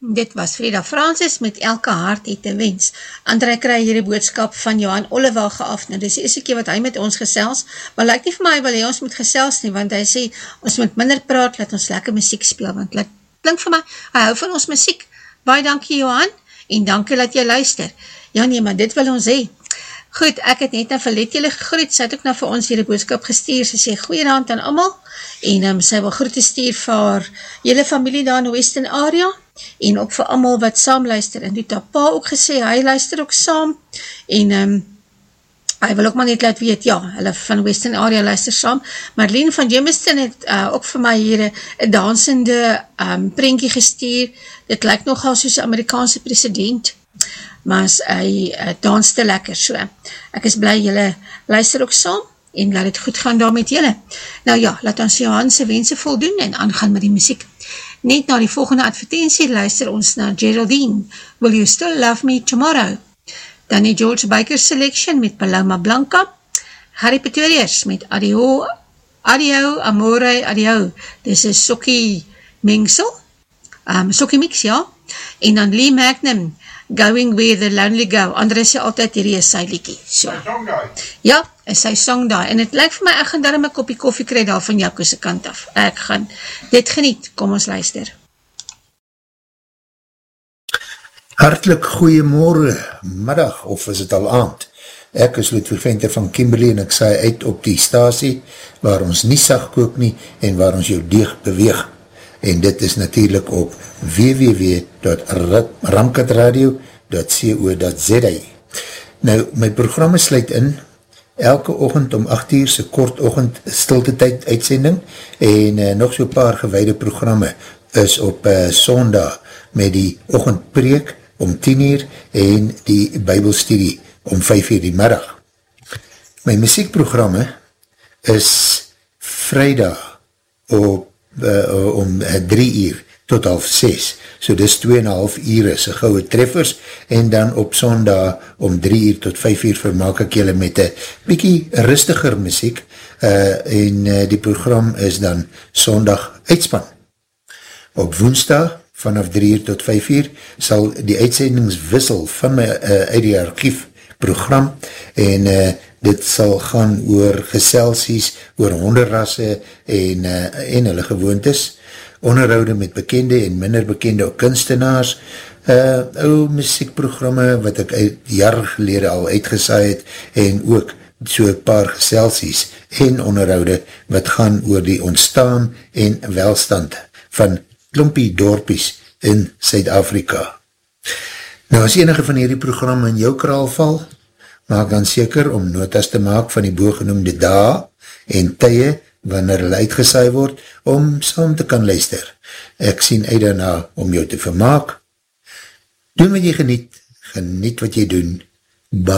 Dit was Frida Francis met Elke Hart het 'n wens. André kry hierdie boodskap van Johan Ollewagen af. Nou, dis die eerste keer wat hy met ons gesels, maar lyk nie vir my, wil hy ons moet gesels nie, want hy sê, ons moet minder praat, laat ons lekker muziek speel, want klink vir my, hy hou van ons muziek. Baie dankie Johan, en dankie dat jy luister. Ja nee, maar dit wil ons hê. Goed, ek het net nou vir Let julle gegroet, sy het ook nou vir ons hierdie boodskap gestuur, sy sê goeieraand aan almal, en sy wil groete stuur vir julle familie daar in die Western area, en ook vir almal wat saam luister, en die pa ook gesê, hy luister ook saam, en hy wil ook maar net laat weet, ja, hulle van Western area luister saam, Marlene van Jamestown het ook vir my hier een dansende prentjie gestuur, dit lyk nogal soos 'n Amerikaanse president, maar hy dans te lekker so. Ek is bly julle luister ook saam, en laat het goed gaan daar met julle. Nou ja, laat ons Johan se wense voldoen, en aangaan met die muziek. Net na die volgende advertentie luister ons na Geraldine, Will You Still Love Me Tomorrow? Dan die George Baker Selection met Paloma Blanca, Harry Pretorius met Adio, Amore, Adio, dis een sokkie mengsel, sokkie mix, ja, en dan Lee Magnum, Going Where the Lonely Go, André sê altyd, hierdie is sy liekie, so. Ja, is sy song daar, en het lyk vir my, ek gaan daarom 'n koppie koffie kry daar van Jaco se kant af, ek gaan dit geniet, kom ons luister. Hartlik goeiemorgen, middag, of is het al aand? Ek is Ludwig Venter van Kimberley en ek saai uit op die stasie waar ons nie sag kook nie en waar ons jou deeg beweeg. En dit is natuurlijk op www.ramkatradio.co.za. Nou, my programme sluit in elke oggend om 8 uur se kort oggend stilte tyd uitsending en nog so paar gewyde programme is op Sondag met die oggendpreek om 10 uur en die Bybelstudie om 5 uur die middag. My muziekprogramme is Vrydag op om 3 uur tot 5:30, so dis 2,5 ure se goue treffers, en dan op Sondag om 3 uur tot 5 uur vermaak ek julle met een bykie rustiger muziek, en die program is dan Sondag uitspan. Op Woensdag vanaf 3 uur tot 5 uur sal die uitsendings wissel van my uit die archief program, en dit sal gaan oor geselsies, oor honderrasse en hulle gewoontes, onderhoude met bekende en minder bekende kunstenaars, ou muziekprogramme wat ek jare gelede al uitgesaai het, en ook so een paar geselsies en onderhoude wat gaan oor die ontstaan en welstand van klompie dorpies in Suid-Afrika. Nou, as enige van hierdie programme in jou kraal val, maak dan seker om notas te maak van die boogenoemde dae en tye wanneer hulle uitgesaai word, om saam te kan luister. Ek sien uit daarna om jou te vermaak. Doen wat jy geniet wat jy doen. Bye.